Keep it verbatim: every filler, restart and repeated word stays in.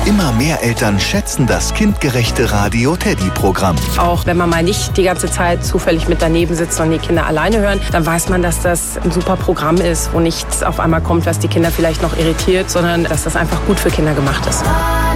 Immer mehr Eltern schätzen das kindgerechte Radio Teddy-Programm. Auch wenn man mal nicht die ganze Zeit zufällig mit daneben sitzt und die Kinder alleine hören, dann weiß man, dass das ein super Programm ist, wo nichts auf einmal kommt, was die Kinder vielleicht noch irritiert, sondern dass das einfach gut für Kinder gemacht ist.